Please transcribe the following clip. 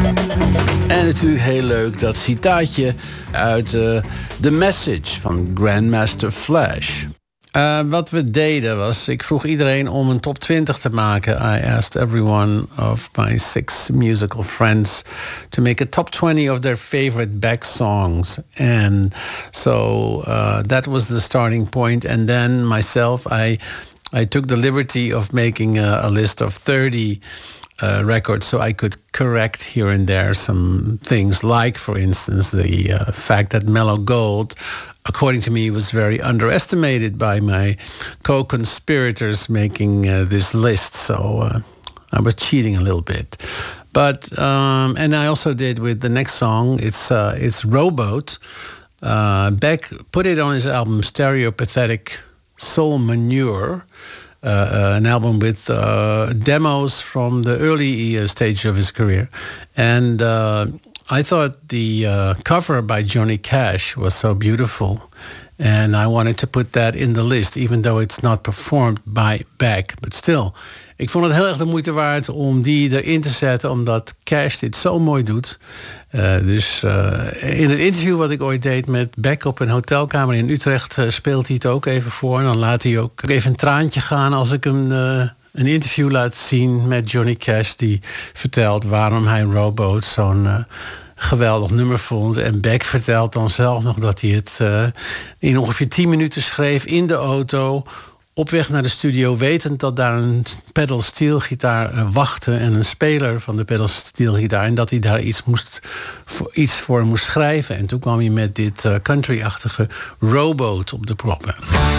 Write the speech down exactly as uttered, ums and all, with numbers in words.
En natuurlijk heel leuk dat citaatje uit uh, The Message van Grandmaster Flash. Uh, wat we deden was, ik vroeg iedereen om een top twintig te maken. I asked every one of my six musical friends to make a top twenty of their favorite Beck songs. And so uh, that was the starting point. And then myself, I, I took the liberty of making a, a list of thirty Uh, records, so I could correct here and there some things, like, for instance, the uh, fact that Mellow Gold, according to me, was very underestimated by my co-conspirators making uh, this list. So uh, I was cheating a little bit. But um, and I also did with the next song. It's uh, it's Rowboat. Uh, Beck put it on his album Stereopathetic Soul Manure. Uh, uh, an album with uh, demos from the early uh, stage of his career. And uh, I thought the uh, cover by Johnny Cash was so beautiful. And I wanted to put that in the list, even though it's not performed by Beck. But still, ik vond het heel erg de moeite waard om die erin te zetten, omdat Cash dit zo mooi doet. Uh, dus uh, in het interview wat ik ooit deed met Beck op een hotelkamer in Utrecht uh, speelt hij het ook even voor. En dan laat hij ook even een traantje gaan als ik hem uh, een interview laat zien met Johnny Cash, die vertelt waarom hij Rowboat zo'n uh, geweldig nummer vond. En Beck vertelt dan zelf nog dat hij het uh, in ongeveer tien minuten schreef in de auto, op weg naar de studio, wetend dat daar een pedal steel gitaar uh, wachtte en een speler van de pedal steel gitaar, en dat hij daar iets, moest, voor, iets voor moest schrijven. En toen kwam hij met dit uh, country-achtige Rowboat op de proppen.